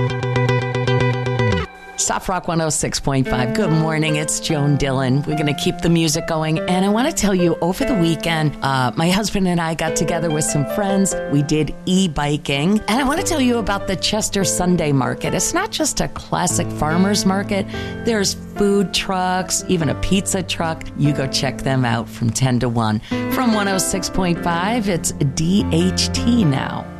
Soft Rock 106.5. Good morning. It's Joan Dillon. We're going to keep the music going. And I want to tell you, over the weekend, my husband and I got together with some friends. We did e-biking. And I want to tell you about the Chester Sunday Market. It's not just a classic farmer's market. There's food trucks, even a pizza truck. You go check them out from 10 to 1. From 106.5, it's DHT now.